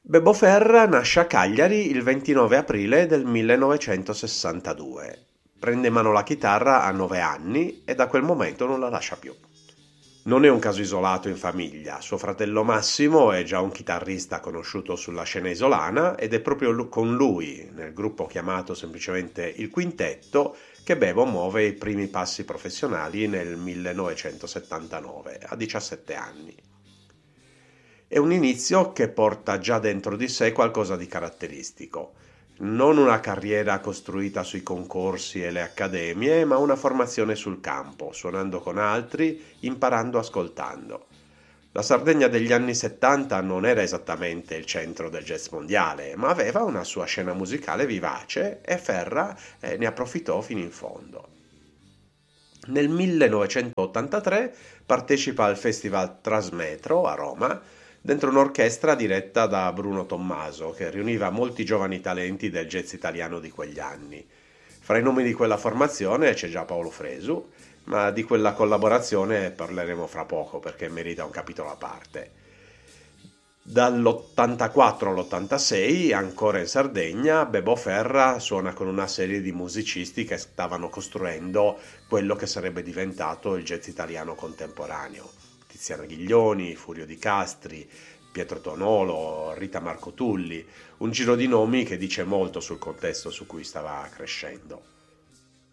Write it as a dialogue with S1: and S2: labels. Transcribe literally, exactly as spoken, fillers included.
S1: Bebo Ferra nasce a Cagliari il ventinove aprile del millenovecentosessantadue. Prende in mano la chitarra a nove anni e da quel momento non la lascia più. Non è un caso isolato in famiglia, suo fratello Massimo è già un chitarrista conosciuto sulla scena isolana ed è proprio lu- con lui, nel gruppo chiamato semplicemente Il Quintetto, che Bebo muove i primi passi professionali nel millenovecentosettantanove, a diciassette anni. È un inizio che porta già dentro di sé qualcosa di caratteristico. Non una carriera costruita sui concorsi e le accademie, ma una formazione sul campo, suonando con altri, imparando ascoltando. La Sardegna degli anni settanta non era esattamente il centro del jazz mondiale, ma aveva una sua scena musicale vivace e Ferra eh, ne approfittò fino in fondo. Nel millenovecentottantatré partecipa al Festival Trasmetro a Roma, dentro un'orchestra diretta da Bruno Tommaso, che riuniva molti giovani talenti del jazz italiano di quegli anni. Fra i nomi di quella formazione c'è già Paolo Fresu, ma di quella collaborazione parleremo fra poco perché merita un capitolo a parte. Dall'ottantaquattro all'ottantasei, ancora in Sardegna, Bebo Ferra suona con una serie di musicisti che stavano costruendo quello che sarebbe diventato il jazz italiano contemporaneo. Tiziano Ghiglioni, Furio Di Castri, Pietro Tonolo, Rita Marcotulli, un giro di nomi che dice molto sul contesto su cui stava crescendo.